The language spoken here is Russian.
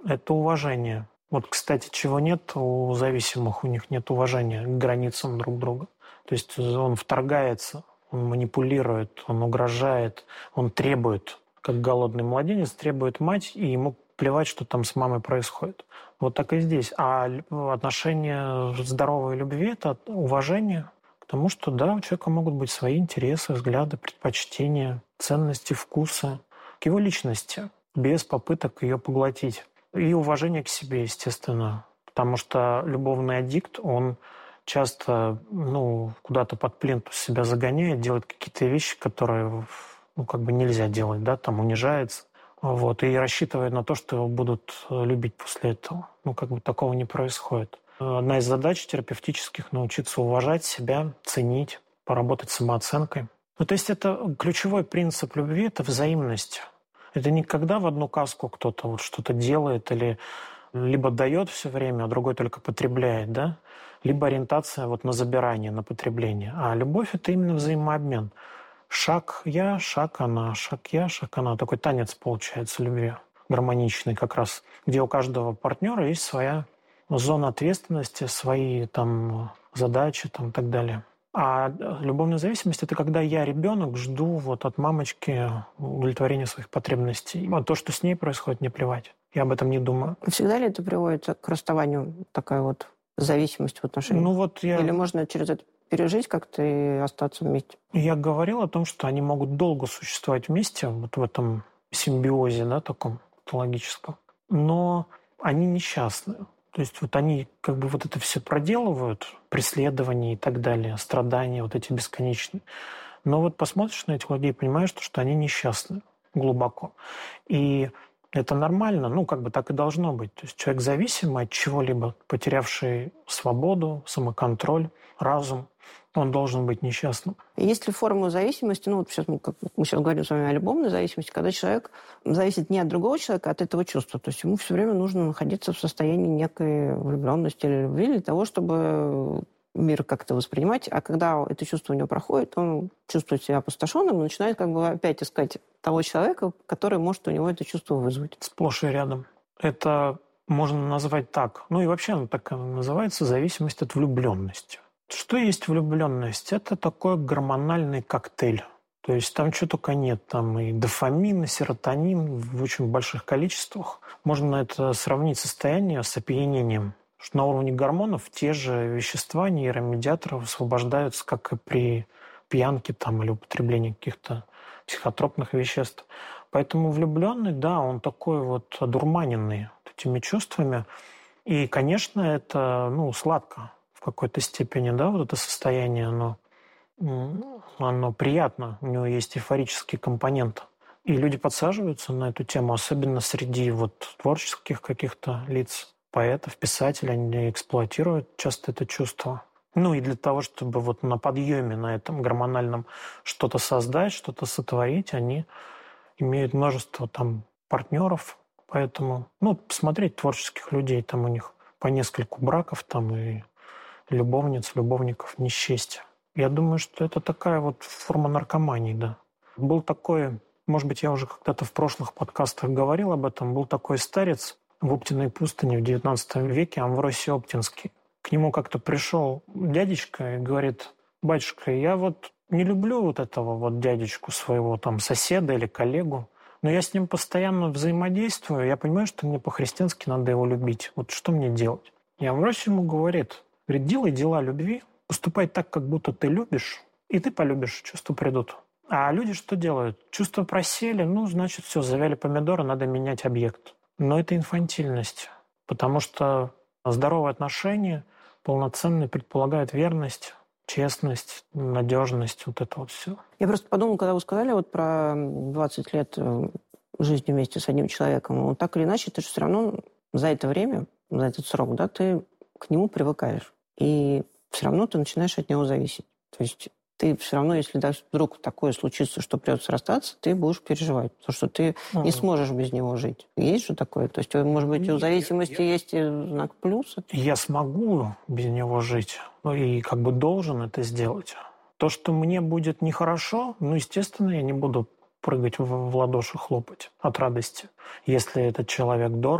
это уважение. Вот, кстати, чего нет у зависимых, у них нет уважения к границам друг друга. То есть он вторгается, он манипулирует, он угрожает, он требует, как голодный младенец, требует мать, и ему плевать, что там с мамой происходит. Вот так и здесь. А отношение здоровой любви – это уважение к тому, что да, у человека могут быть свои интересы, взгляды, предпочтения, ценности, вкусы, к его личности, без попыток ее поглотить. И уважение к себе, естественно. Потому что любовный аддикт, он часто куда-то под плинтус себя загоняет, делает какие-то вещи, которые нельзя делать, да, там унижается. Вот, и рассчитывает на то, что его будут любить после этого. Такого не происходит. Одна из задач терапевтических – научиться уважать себя, ценить, поработать с самооценкой. То есть это ключевой принцип любви – это взаимность. Это не когда в одну каску кто-то что-то делает или либо дает все время, а другой только потребляет, да? Либо ориентация на забирание, на потребление. А любовь – это именно взаимообмен. Шаг я, шаг она, шаг я, шаг она. Такой танец получается любви, гармоничный как раз, где у каждого партнера есть своя зона ответственности, свои задачи и так далее. А любовная зависимость – это когда я, ребенок, жду от мамочки удовлетворения своих потребностей. А то, что с ней происходит, мне плевать. Я об этом не думаю. Всегда ли это приводит к расставанию, такая зависимость в отношениях? Или можно через это пережить как-то и остаться вместе? Я говорил о том, что они могут долго существовать вместе, в этом симбиозе, да, таком патологическом. Но они несчастны. То есть они это все проделывают, преследования и так далее, страдания эти бесконечные. Но посмотришь на этих людей и понимаешь, что они несчастны глубоко. И это нормально, так и должно быть. То есть человек зависимый от чего-либо, потерявший свободу, самоконтроль, разум, он должен быть несчастным. Есть ли форма зависимости, мы сейчас говорим с вами о любовной зависимости, когда человек зависит не от другого человека, а от этого чувства. То есть ему все время нужно находиться в состоянии некой влюбленности или любви для того, чтобы мир как-то воспринимать. А когда это чувство у него проходит, он чувствует себя опустошенным и начинает опять искать того человека, который может у него это чувство вызвать. Сплошь и рядом. Это можно назвать так. И вообще оно так называется зависимость от влюбленности. Что есть влюбленность? Это такой гормональный коктейль. То есть там что только нет. Там и дофамин, и серотонин в очень больших количествах. Можно это сравнить состояние с опьянением. Что на уровне гормонов те же вещества, нейромедиаторы освобождаются, как и при пьянке или употреблении каких-то психотропных веществ. Поэтому влюбленный, да, он такой одурманенный этими чувствами. И, конечно, это сладко. В какой-то степени, да, это состояние, оно приятно, у него есть эйфорический компонент. И люди подсаживаются на эту тему, особенно среди творческих каких-то лиц, поэтов, писателей, они эксплуатируют часто это чувство. И для того, чтобы на подъеме, на этом гормональном что-то создать, что-то сотворить, они имеют множество партнеров. Поэтому, посмотреть творческих людей, у них по нескольку браков и любовниц, любовников не счесть. Я думаю, что это такая форма наркомании, да. Был такой, может быть, я уже когда-то в прошлых подкастах говорил об этом, был такой старец в Оптиной пустыне в XIX веке, Амвросий Оптинский. К нему как-то пришел дядечка и говорит: батюшка, я не люблю этого дядечку своего соседа или коллегу, но я с ним постоянно взаимодействую, я понимаю, что мне по-христиански надо его любить. Что мне делать? И Амвросий ему говорит, делай дела любви, поступай так, как будто ты любишь, и ты полюбишь, чувства придут. А люди что делают? Чувства просели, значит, все, завяли помидоры, надо менять объект. Но это инфантильность, потому что здоровые отношения полноценные предполагают верность, честность, надежность, это все. Я просто подумала, когда вы сказали про 20 лет жизни вместе с одним человеком, так или иначе, ты же все равно за это время, за этот срок, да, ты к нему привыкаешь. И все равно ты начинаешь от него зависеть. То есть ты все равно, если даже вдруг такое случится, что придется расстаться, ты будешь переживать, потому что ты не сможешь без него жить. Есть же такое? То есть, может быть, у зависимости есть и знак плюса? Я смогу без него жить, и должен это сделать. То, что мне будет нехорошо, естественно, я не буду прыгать в ладоши, хлопать от радости. Если этот человек дорог,